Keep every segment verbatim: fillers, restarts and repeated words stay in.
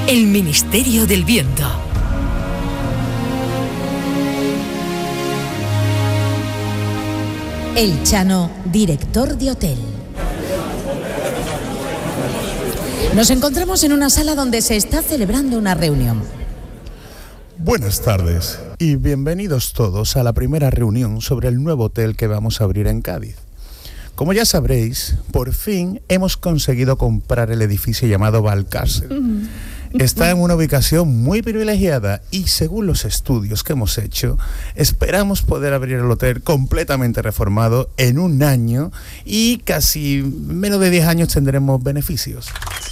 El Ministerio del Viento. El Chano, director de hotel. Nos encontramos en una sala donde se está celebrando una reunión. Buenas tardes y bienvenidos todos a la primera reunión sobre el nuevo hotel que vamos a abrir en Cádiz. Como ya sabréis, por fin hemos conseguido comprar el edificio llamado Valcárcel. Está en una ubicación muy privilegiada y, según los estudios que hemos hecho, esperamos poder abrir el hotel completamente reformado en un año y casi menos de diez años tendremos beneficios.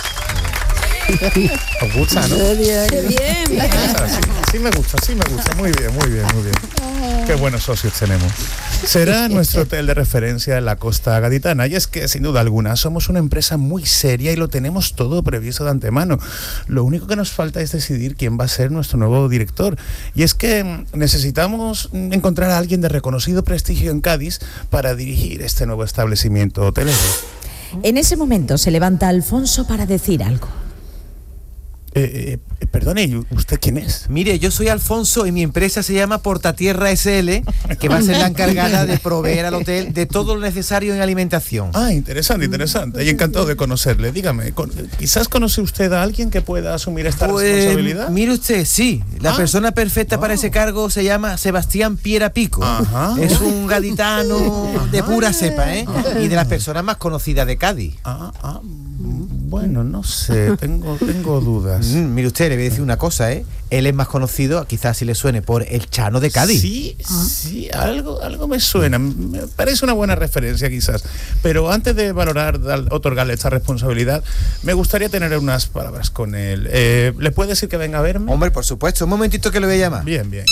¿Os gusta, no? ¡Qué bien! Sí, sí me gusta, sí me gusta. Muy bien, muy bien, muy bien. Qué buenos socios tenemos. Será nuestro hotel de referencia en la costa gaditana. Y es que, sin duda alguna, somos una empresa muy seria y lo tenemos todo previsto de antemano. Lo único que nos falta es decidir quién va a ser nuestro nuevo director. Y es que necesitamos encontrar a alguien de reconocido prestigio en Cádiz para dirigir este nuevo establecimiento hotelero. En ese momento se levanta Alfonso para decir algo. Eh, eh, perdone, ¿usted quién es? Mire, yo soy Alfonso y mi empresa se llama Portatierra ese ele, que va a ser la encargada de proveer al hotel de todo lo necesario en alimentación. Ah, interesante, interesante. Y encantado de conocerle. Dígame, con, ¿quizás conoce usted a alguien que pueda asumir esta pues, responsabilidad? Mire usted, sí. La ah, persona perfecta ah. para ese cargo se llama Sebastián Pierapico. Ajá. Es un gaditano Ajá. de pura cepa, ¿eh? Y de las personas más conocidas de Cádiz. Ah, ah. Bueno, no sé, tengo, tengo dudas. Mm, mire usted, le voy a decir una cosa, ¿eh? Él es más conocido, quizás si le suene, por el Chano de Cádiz. Sí, ah. sí, algo, algo me suena. Me parece una buena referencia, quizás. Pero antes de valorar, dar, otorgarle esta responsabilidad, me gustaría tener unas palabras con él. Eh, ¿Le puede decir que venga a verme? Hombre, por supuesto. Un momentito que le voy a llamar. Bien, bien.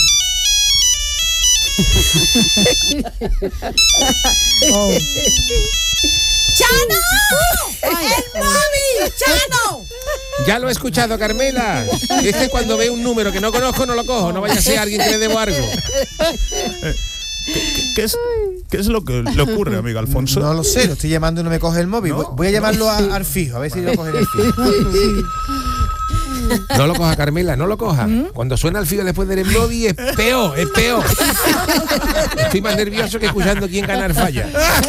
oh. ¡Chano! ¡El móvil! ¡Chano! Ya lo he escuchado, Carmela. Es que cuando veo un número que no conozco, no lo cojo. No vaya a ser alguien que le debo algo. ¿Qué, qué, qué, es, ¿Qué es lo que le ocurre, amigo Alfonso? No lo sé, lo estoy llamando y no me coge el móvil. ¿No? Voy a llamarlo a, al fijo, a ver si lo coge el fijo. No lo coja, Carmela, no lo coja. ¿Mm? Cuando suena el fijo después del móvil es peor, es peor. Estoy más nervioso que escuchando quién ganar falla.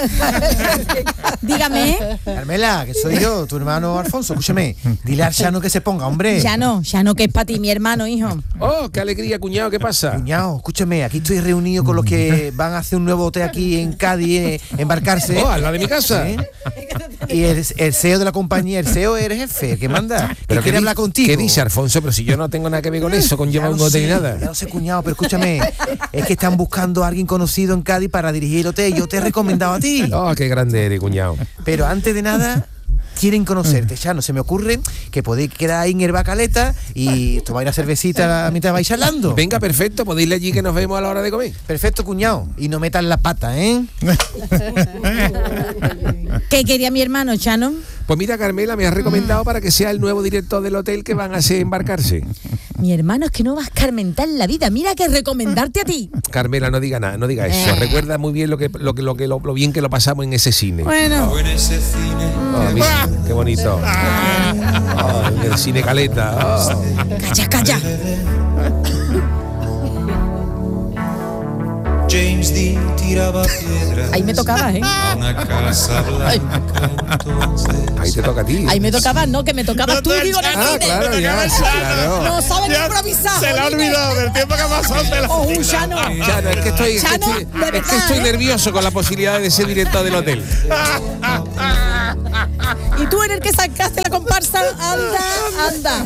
Dígame. Carmela, que soy yo, tu hermano Alfonso. Escúchame, dile al Chano que se ponga, hombre. Chano, Chano, que es para ti, mi hermano, hijo. Oh, qué alegría, cuñado, ¿qué pasa? Cuñado, escúchame, aquí estoy reunido con los que van a hacer un nuevo hotel aquí en Cádiz, eh, embarcarse. Oh, al lado de mi casa. ¿Eh? Y el, el C E O de la compañía, el C E O eres jefe, que manda. Pero que quiere hablar contigo. ¿Qué dice, Alfonso? Pero si yo no tengo nada que ver con eso, con llevar un hotel y nada. Ya lo sé, cuñado, pero escúchame, es que están buscando a alguien conocido en Cádiz para dirigir el hotel. Yo te he recomendado a ti. Oh, qué grande eres, cuñado. Pero antes de nada, quieren conocerte, ya no se me ocurre que podéis quedar ahí en el Bacaleta y tomar una cervecita mientras vais charlando. Venga, perfecto, podéis ir allí que nos vemos a la hora de comer. Perfecto, cuñado. Y no metan la pata, ¿eh? ¿Qué quería mi hermano, Chano? Pues mira, Carmela, me has recomendado para que sea el nuevo director del hotel que van a hacer embarcarse. Mi hermano, es que no vas a escarmentar la vida. Mira que recomendarte a ti. Carmela, no diga nada, no diga eso. Eh. Recuerda muy bien lo que lo que lo que lo, lo bien que lo pasamos en ese cine. Bueno. Oh. En ese cine. Oh, mira, qué bonito. Oh, en el cine Caleta. Oh. Calla, calla. James Dean tiraba piedras. Ahí me tocaba, ¿eh? A una casa blanca entonces. Ahí te toca a ti. Ahí me tocaba, no, que me tocaba no, tú, digo, en el ah, cine. claro, ya, sí, claro. No saben improvisar. Se le ha olvidado del tiempo que ha pasado. Se la... Oh, un Chano. Chano, es que estoy, es que Chano, estoy, verdad, es que estoy ¿eh? nervioso con la posibilidad de ser director del hotel. Y tú eres el que sacaste la comparsa. Anda, anda.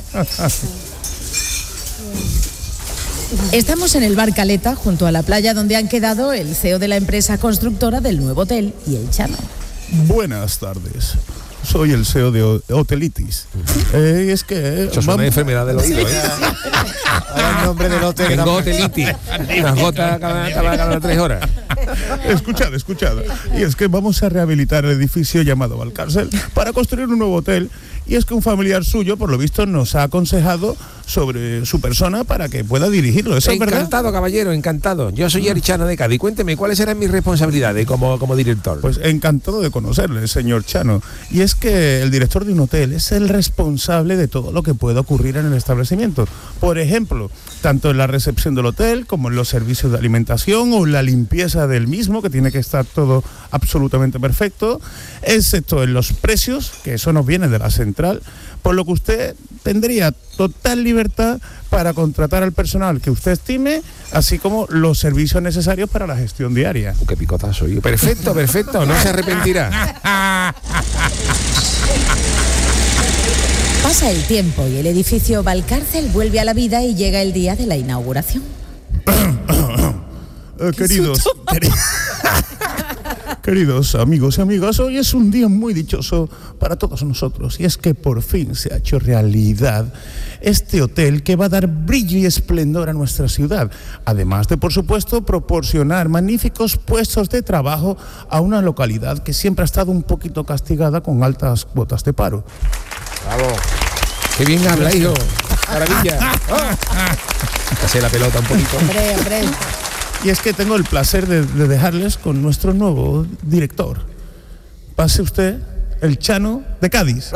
Estamos en el bar Caleta, junto a la playa donde han quedado el C E O de la empresa constructora del nuevo hotel y el Chano. Buenas tardes. Soy el C E O de Hotelitis. Eh, es que... Eso es una enfermedad del oído, ¿eh? Ahora el nombre del hotel. Tengo hotelitis. Unas gotas cada, cada, cada tres horas. Escuchad, escuchad. Y es que vamos a rehabilitar el edificio llamado Valcárcel para construir un nuevo hotel. Y es que un familiar suyo, por lo visto, nos ha aconsejado sobre su persona para que pueda dirigirlo. ¿Eso es verdad? Encantado, caballero, encantado. Yo soy el Chano de Cádiz. Cuénteme, ¿cuáles eran mis responsabilidades como, como director? Pues encantado de conocerle, señor Chano. Y es que el director de un hotel es el responsable de todo lo que pueda ocurrir en el establecimiento. Por ejemplo, tanto en la recepción del hotel como en los servicios de alimentación o la limpieza del mismo, que tiene que estar todo absolutamente perfecto, excepto en los precios, que eso nos viene de la central, por lo que usted tendría total libertad para contratar al personal que usted estime, así como los servicios necesarios para la gestión diaria. Uh, qué picotazo. Yo. Perfecto, perfecto, no se arrepentirá. Pasa el tiempo y el edificio Valcárcel vuelve a la vida y llega el día de la inauguración. eh, queridos, queri- queridos amigos y amigas, hoy es un día muy dichoso para todos nosotros, y es que por fin se ha hecho realidad este hotel que va a dar brillo y esplendor a nuestra ciudad, además de, por supuesto, proporcionar magníficos puestos de trabajo a una localidad que siempre ha estado un poquito castigada con altas cuotas de paro. Bravo. Qué bien habla, hijo. Maravilla. Oh. Pasé la pelota un poquito. Hombre, hombre. Y es que tengo el placer de, de dejarles con nuestro nuevo director. Pase usted, el Chano de Cádiz.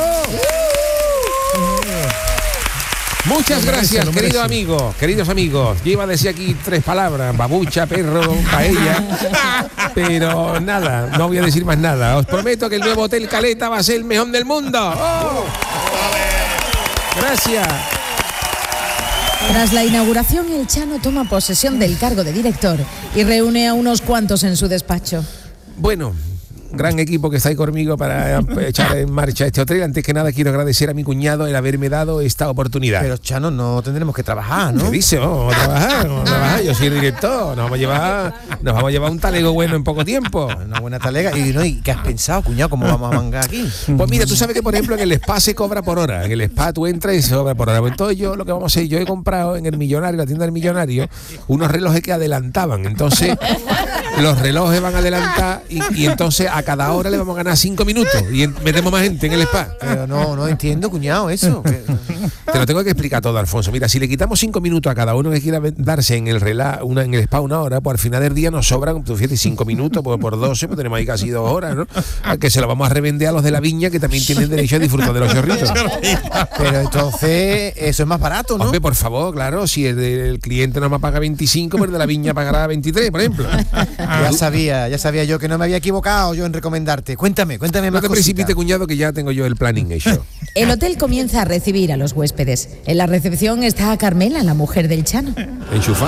Muchas Lo merece, gracias, lo querido merece. amigo, queridos amigos. Yo iba a decir aquí tres palabras: babucha, perro, paella. Pero nada, no voy a decir más nada. Os prometo que el nuevo Hotel Caleta va a ser el mejor del mundo. ¡Oh! Gracias. Tras la inauguración, el Chano toma posesión del cargo de director y reúne a unos cuantos en su despacho. Bueno, gran equipo que está ahí conmigo para echar en marcha este hotel. Antes que nada quiero agradecer a mi cuñado el haberme dado esta oportunidad. Pero, Chano, no tendremos que trabajar, ¿no? ¿Qué dice? Oh, vamos a trabajar, vamos a trabajar. Yo soy el director. Nos vamos a llevar, nos vamos a llevar un talego bueno en poco tiempo. Una buena talega. ¿Y, no, ¿y qué has pensado, cuñado? ¿Cómo vamos a mangar aquí? Pues mira, tú sabes que, por ejemplo, en el spa se cobra por hora. En el spa tú entras y se cobra por hora. Pues entonces yo lo que vamos a hacer, yo he comprado en el Millonario, la tienda del Millonario, unos relojes que adelantaban. Entonces, los relojes van a adelantar y, y entonces a cada hora le vamos a ganar cinco minutos y en- metemos más gente en el spa. Pero no, no entiendo, cuñado, eso. Que- Te lo tengo que explicar todo, Alfonso. Mira, si le quitamos cinco minutos a cada uno que quiera darse en el relá, una, en el spa una hora, pues al final del día nos sobran, tú fíjate, cinco minutos, pues por doce, pues tenemos ahí casi dos horas, ¿no? A que se lo vamos a revender a los de la viña, que también tienen derecho a disfrutar de los chorritos. Pero entonces, eso es más barato, ¿no? Hombre, por favor, claro, si el, el cliente no me paga veinticinco, pues el de la viña pagará veintitrés, por ejemplo. Ya sabía, ya sabía yo que no me había equivocado yo en recomendarte. Cuéntame, cuéntame No más te cositas. precipites, cuñado, que ya tengo yo el planning hecho. El hotel comienza a recibir a los huéspedes. En la recepción está Carmela, la mujer del Chano. Enchufa.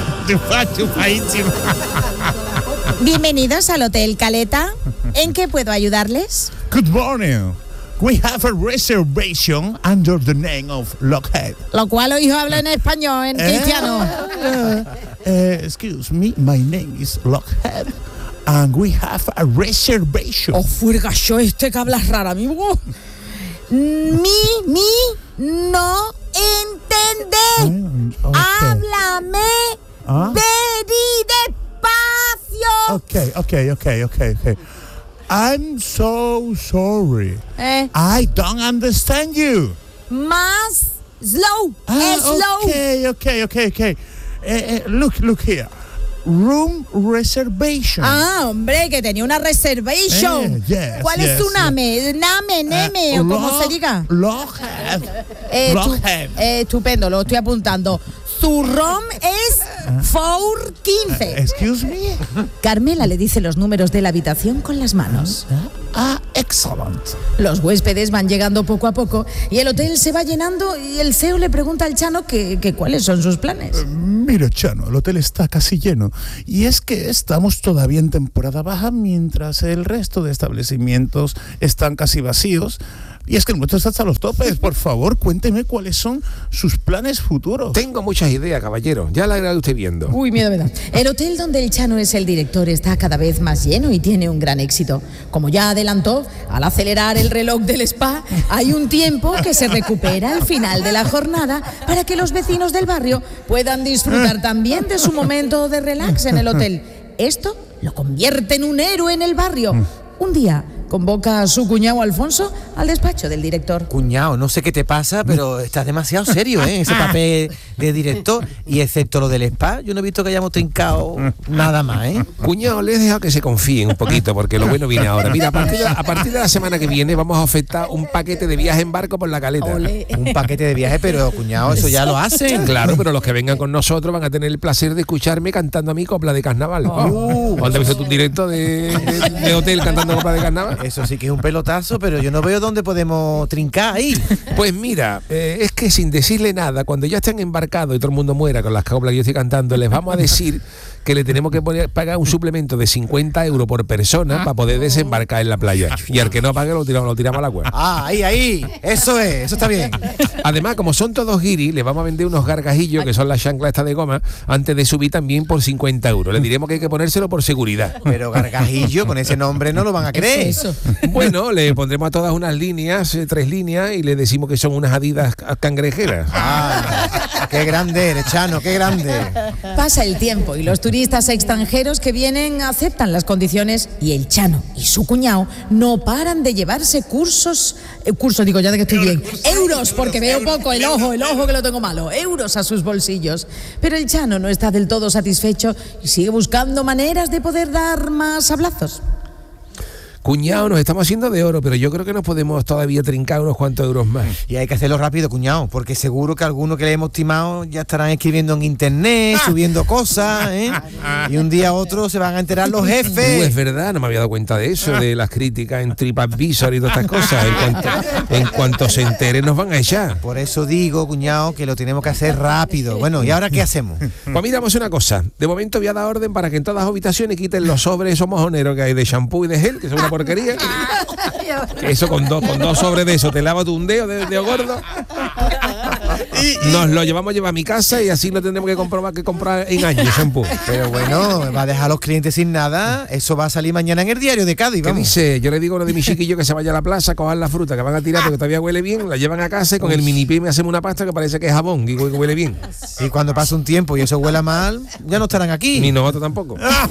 Bienvenidos al Hotel Caleta. ¿En qué puedo ayudarles? Good morning. We have a reservation under the name of Lockheed. Lo cual hoy habla en español, en cristiano. Uh, uh, excuse me, my name is Lockheed, and we have a reservation. Oh, furgacho este que hablas rara, amigo. Mi, mi, no entender. Mm, okay. Háblame Ah. very despacio. Okay, okay, okay, okay, okay. I'm so sorry. Eh, I don't understand you. más slow, Ah, slow. Okay, okay, okay, okay. Eh, eh, look, look here. Room reservation. Ah, hombre, que tenía una reservation. Eh, yes, ¿Cuál es yes, tu yes. name? Name, neme, Eh, o como Lock- se diga. Lockheed. Eh, tu- Lockheed. eh, estupendo, lo estoy apuntando. Su ROM es cuatro quince. Excuse me. Carmela le dice los números de la habitación con las manos. Ah, excellent. Los huéspedes van llegando poco a poco y el hotel se va llenando y el C E O le pregunta al Chano que, que cuáles son sus planes. Mira, Chano, el hotel está casi lleno. Y es que estamos todavía en temporada baja mientras el resto de establecimientos están casi vacíos. Y es que el nuestro está hasta los topes. Por favor, cuénteme cuáles son sus planes futuros. Tengo muchas ideas, caballero. Ya la irá usted viendo. Uy, miedo me da. El hotel donde el Chano es el director está cada vez más lleno y tiene un gran éxito. Como ya adelantó, al acelerar el reloj del spa, hay un tiempo que se recupera al final de la jornada para que los vecinos del barrio puedan disfrutar también de su momento de relax en el hotel. Esto lo convierte en un héroe en el barrio. Un día, convoca a su cuñado Alfonso al despacho del director. Cuñado, no sé qué te pasa, pero estás demasiado serio, ¿eh? Ese papel de director. Y excepto lo del spa, yo no he visto que hayamos trincado nada más, ¿eh? Cuñado, les he dejado que se confíen un poquito, porque lo bueno viene ahora. Mira, a partir, de, a partir de la semana que viene vamos a ofertar un paquete de viaje en barco por la caleta. Ole. Un paquete de viaje, pero cuñado, eso ya lo hacen. Claro, pero los que vengan con nosotros van a tener el placer de escucharme cantando a mi copla de carnaval. Uh. ¿Cuándo has visto tu directo de, de, de hotel cantando copla de carnaval? Eso sí que es un pelotazo, pero yo no veo dónde podemos trincar ahí. Pues mira, eh, es que sin decirle nada, cuando ya estén embarcados y todo el mundo muera con las coplas que yo estoy cantando, les vamos a decir que le tenemos que poner, pagar un suplemento de cincuenta euros por persona para poder desembarcar en la playa. Y al que no pague lo tiramos, lo tiramos a la agua. Ah, ahí, ahí. Eso es, eso está bien. Además, como son todos guiris, les vamos a vender unos gargajillos, que son las chanclas estas de goma, antes de subir también por cincuenta euros. Les diremos que hay que ponérselo por seguridad. Pero gargajillo, con ese nombre no lo van a creer. Eso. Bueno, le pondremos a todas unas líneas, eh, tres líneas, y le decimos que son unas adidas cangrejeras. Ah, qué grande eres, Chano, qué grande. Pasa el tiempo y los turistas extranjeros que vienen aceptan las condiciones y el Chano y su cuñado no paran de llevarse cursos, eh, cursos digo ya de que estoy bien, euros, porque veo poco, el ojo, el ojo que lo tengo malo, euros a sus bolsillos. Pero el Chano no está del todo satisfecho y sigue buscando maneras de poder dar más sablazos. Cuñado, nos estamos haciendo de oro, pero yo creo que nos podemos todavía trincar unos cuantos euros más. Y hay que hacerlo rápido, cuñado, porque seguro que algunos que le hemos timado ya estarán escribiendo en internet, subiendo cosas, ¿eh? Y un día a otro se van a enterar los Uh, jefes. es verdad, no me había dado cuenta de eso, de las críticas en TripAdvisor y todas estas cosas. En cuanto, en cuanto se enteren nos van a echar. Por eso digo, cuñado, que lo tenemos que hacer rápido. Bueno, ¿y ahora qué hacemos? Pues mira, vamos a una cosa. De momento voy a dar orden para que en todas las habitaciones quiten los sobres esos mojoneros que hay de shampoo y de gel, que son una porquería. Que eso con dos, con dos sobres de eso te lavas tú un dedo de dedo gordo. Nos lo llevamos a llevar a mi casa y así no tendremos que comprobar que comprar en años shampoo. Pero bueno, va a dejar a los clientes sin nada. Eso va a salir mañana en el diario de Cádiz, ¿Qué vamos. dice? Yo le digo a uno de mis chiquillos que se vaya a la plaza a coger la fruta que van a tirar porque todavía huele bien, la llevan a casa y con el mini pie me hacemos una pasta que parece que es jabón, digo que huele bien. Y cuando pasa un tiempo y eso huela mal, ya no estarán aquí. Ni nosotros tampoco.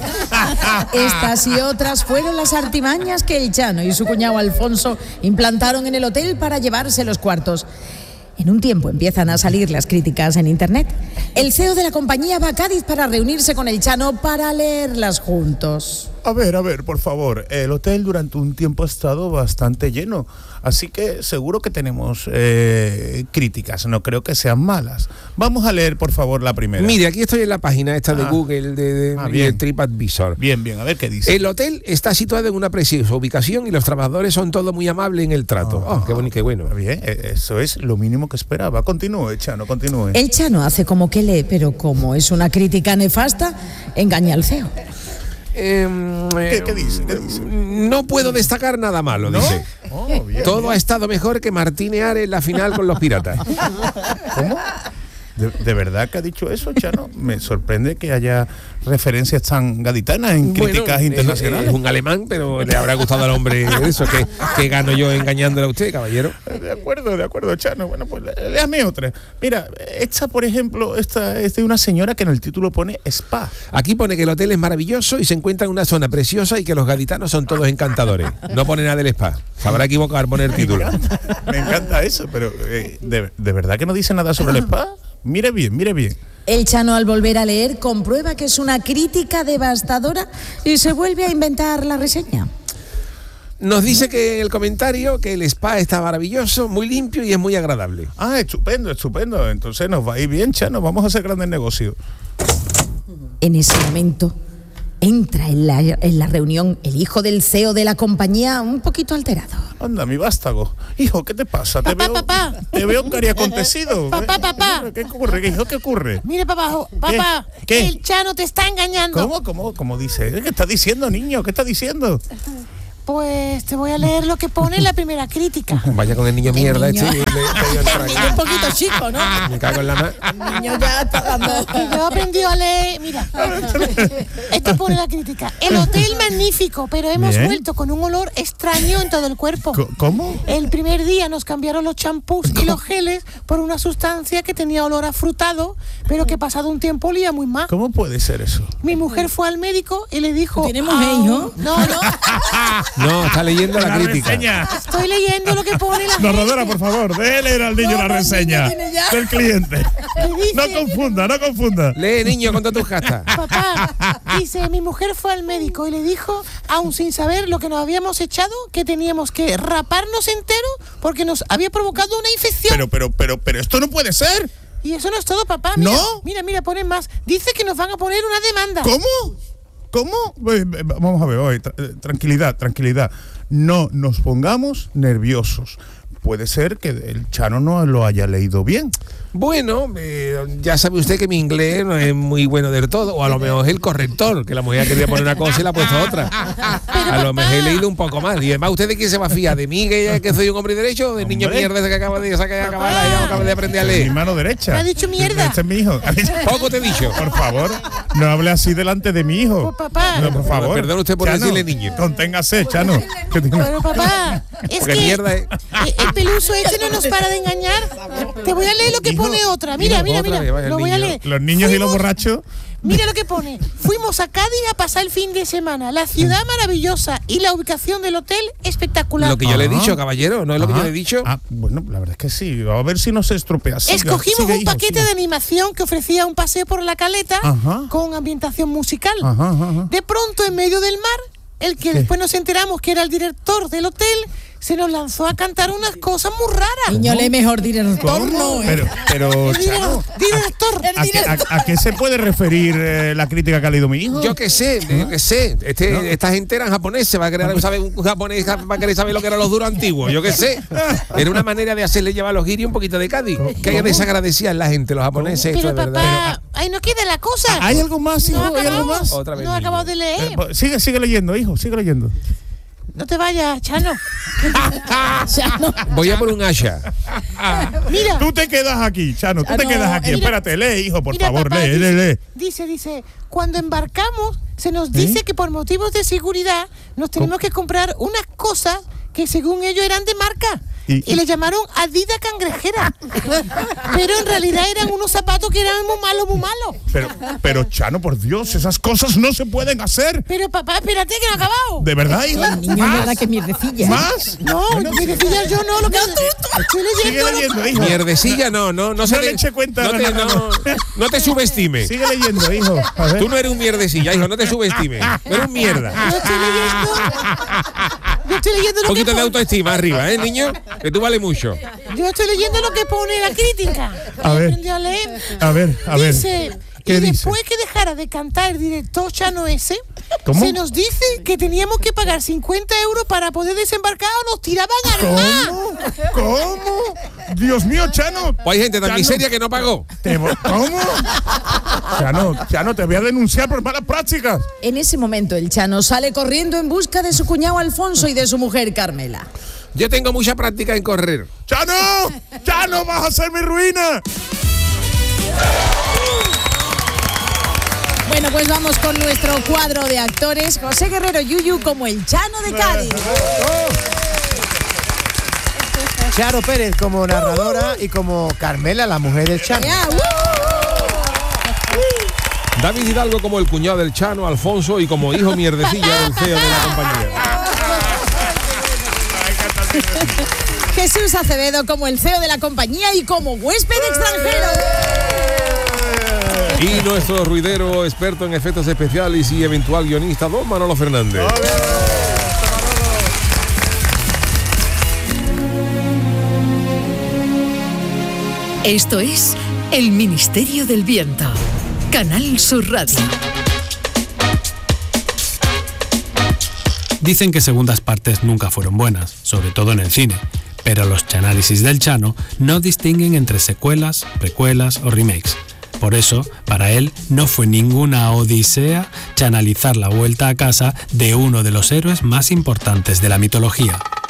Estas y otras fueron las artimañas que el Chano y su cuñado Alfonso implantaron en el hotel para llevarse los cuartos. En un tiempo empiezan a salir las críticas en internet. El C E O de la compañía va a Cádiz para reunirse con el Chano para leerlas juntos. A ver, a ver, por favor, el hotel durante un tiempo ha estado bastante lleno, así que seguro que tenemos eh, críticas, no creo que sean malas. Vamos a leer, por favor, la primera. Mire, aquí estoy en la página esta de Ah. Google de, de, Ah, de bien. TripAdvisor. Bien, bien, a ver qué dice. El hotel está situado en una preciosa ubicación y los trabajadores son todos muy amables en el trato. Oh, qué bonito, qué bueno. Bien, eh, eso es lo mínimo que esperaba. Continúe, Chano, continúe. El Chano hace como que lee, pero como es una crítica nefasta, engaña al C E O. Eh, ¿Qué, qué dice? ¿Qué dice? No puedo destacar nada malo, ¿No? dice. Oh, bien, Todo bien. ha estado mejor que Martínez Ares en la final con los Piratas. ¿Cómo? ¿De, de verdad que ha dicho eso, Chano? Me sorprende que haya referencias tan gaditanas en críticas Bueno, internacionales. Es, es un alemán, pero le habrá gustado al hombre eso, que, que gano yo engañándole a usted, caballero. De acuerdo, de acuerdo, Chano. Bueno, pues léame otra. Mira, esta, por ejemplo, esta es de una señora que en el título pone spa. Aquí pone que el hotel es maravilloso y se encuentra en una zona preciosa y que los gaditanos son todos encantadores. No pone nada del spa. Se habrá equivocado poner el título. Me encanta eso, pero eh, de, ¿de verdad que no dice nada sobre el spa? Mire bien, mire bien. El Chano, al volver a leer, comprueba que es una crítica devastadora y se vuelve a inventar la reseña. Nos dice que el comentario que el spa está maravilloso, muy limpio y es muy agradable. Ah, estupendo, estupendo. Entonces nos va a ir bien, Chano. Vamos a hacer grandes negocios. En ese momento entra en la, en la reunión el hijo del C E O de la compañía un poquito alterado. Anda, mi vástago. Hijo, ¿qué te pasa? Te Papá, veo, papá. te veo cari acontecido. Papá, papá. ¿Qué ocurre? ¿Qué, hijo, qué ocurre? Mire, papá, papá, ¿Qué? el Chano te está engañando. ¿Cómo, cómo, cómo dice? ¿Qué está diciendo, niño? ¿Qué está diciendo? Pues te voy a leer lo que pone en la primera crítica. Vaya con el niño mierda niño. este. y le- le- le- El niño un poquito chico, ¿no? Me cago en la mano. El niño ya está dando... Y yo he aprendido a leer, mira, esto pone la crítica. El hotel magnífico, pero hemos Bien. vuelto con un olor extraño en todo el cuerpo. Co- ¿Cómo? El primer día nos cambiaron los champús y los geles por una sustancia que tenía olor a frutado, pero que pasado un tiempo olía muy mal. ¿Cómo puede ser eso? Mi mujer fue al médico y le dijo... ¿Tiene mujer, "Ah, hijo?" No, no. No, está leyendo la, La crítica. reseña. Estoy leyendo lo que pone la Narradora, gente. por favor, déle leer al niño No, la el reseña niño tiene ya. del cliente. dice? No confunda, no confunda. Lee, niño, con todas tus castas. Papá, dice, mi mujer fue al médico y le dijo, aún sin saber lo que nos habíamos echado, que teníamos que raparnos entero porque nos había provocado una infección. Pero, pero, pero, pero esto no puede ser. Y eso no es todo, papá. Mira, ¿No? Mira, mira, ponen más. Dice que nos van a poner una demanda. ¿Cómo? ¿Cómo? Eh, eh, Vamos a ver, oye, tra- eh, tranquilidad, tranquilidad. No nos pongamos nerviosos. Puede ser que el Chano no lo haya leído bien. Bueno, eh, ya sabe usted que mi inglés no es muy bueno del todo, o a lo mejor es el corrector, que la mujer quería poner una cosa y la ha puesto otra. A lo mejor he leído un poco más. Y además, ¿usted de quién se va a fiar? ¿De mí, que, que soy un hombre derecho, o del niño Hombre. mierda ese que acaba de sacar acaba, la- acaba de aprender a Mi leer? mano derecha. Me ha dicho mierda. Este es mi hijo. Poco te he dicho. Por favor, no hable así delante de mi hijo. Pues, papá. No, por favor. Perdone usted por Chano, decirle niño. Conténgase, Chano. Que tiene- Pero papá, es Porque que mierda es. eh, el peluso este no nos para de engañar. Te voy a leer lo que Hijo, pone otra. Mira, hijo, mira, otra mira. vez, vaya el Lo voy a niño. leer. Los niños y los Fuimos- borrachos. Mira lo que pone. Fuimos a Cádiz a pasar el fin de semana. La ciudad maravillosa y la ubicación del hotel espectacular. Lo que yo le he Ajá. dicho, caballero, no es lo que yo Ah, le he dicho. Ah, bueno, la verdad es que sí. A ver si no se estropea. Siga, Escogimos siga, un hijo, paquete siga. de animación que ofrecía un paseo por la caleta Ajá. con ambientación musical. Ajá, ajá, ajá. De pronto, en medio del mar, el que ¿Qué? después nos enteramos que era el director del hotel, se nos lanzó a cantar unas cosas muy raras. Niño, lee mejor director, no, ¿eh? Pero, pero, El Chano, dire- director. ¿a, qué, a- a qué se puede referir eh, la crítica que ha leído mi hijo? Yo qué sé, yo qué sé. Este, Esta gente era japonés, va a querer saber un japonés va a querer saber lo que eran los duros antiguos. Yo qué sé. Era una manera de hacerle llevar a los guiris un poquito de Cádiz. Que hay desagradecida en la gente, los japoneses, esto Pero es verdad. papá, ahí no queda la cosa. ¿Hay algo más, hijo? No ¿Hay algo acabamos. más? Otra vez, No he niño. acabado de leer. Eh, pues, sigue, sigue leyendo, hijo, sigue leyendo. No te vayas, Chano. Chano. Voy a por un Asha. Mira. Tú te quedas aquí, Chano, tú Ah, te no, quedas aquí. mira. Espérate, lee, hijo, por Mira, favor, papá, lee, dice, lee, lee. Dice, dice, cuando embarcamos, se nos dice que por motivos de seguridad nos tenemos que comprar unas cosas que según ellos eran de marca. Y- Y, le llamaron Adidas Cangrejera. Pero en realidad eran unos zapatos que eran muy malos, muy malos. Pero, pero, Chano, por Dios, esas cosas no se pueden hacer. Pero papá, espérate que no he acabado. ¿De verdad, hijo? Niño, es ¿Más? verdad que mierdecilla. ¿Más? No, me decía yo no, lo que estoy Sigue leyendo. leyendo, hijo. Mierdecilla, no, no, no se No te- le eche cuenta no a te, nada. no, no te subestimes. Sigue leyendo, hijo. A ver. Tú no eres un mierdecilla, hijo, no te subestimes. Tú eres un mierda. Yo estoy leyendo. Yo estoy leyendo Un lo que poquito de pone. autoestima arriba, ¿eh, niño? Que tú vales mucho. Yo estoy leyendo lo que pone la crítica. A ver. Aprendí a leer. A ver, a ver. Dice, ¿Qué y dice? después que dejara de cantar el director Chano ese, ¿Cómo? se nos dice que teníamos que pagar cincuenta euros para poder desembarcar o nos tiraban al mar. ¿Cómo? ¿Cómo? Dios mío, Chano. Pues hay gente tan Chano, miseria que no pagó. te vo- ¿Cómo? Chano, Chano, te voy a denunciar por malas prácticas. En ese momento el Chano sale corriendo en busca de su cuñado Alfonso y de su mujer Carmela. Yo tengo mucha práctica en correr. ¡Chano! ¡Chano, vas a ser mi ruina! Bueno, pues vamos con nuestro cuadro de actores. José Guerrero Yuyu como el Chano de Cádiz. Charo Pérez como narradora y como Carmela, la mujer del Chano. Ya, ¡uh! David Hidalgo como el cuñado del Chano, Alfonso, y como hijo mierdecilla del C E O de la compañía. Jesús Acevedo como el C E O de la compañía y como huésped extranjero. Y nuestro ruidero, experto en efectos especiales y eventual guionista, don Manolo Fernández. Esto es El Ministerio del Viento. Canal Sur Radio. Dicen que segundas partes nunca fueron buenas, sobre todo en el cine, pero los chanálisis del Chano no distinguen entre secuelas, precuelas o remakes. Por eso, para él no fue ninguna odisea chanalizar la vuelta a casa de uno de los héroes más importantes de la mitología.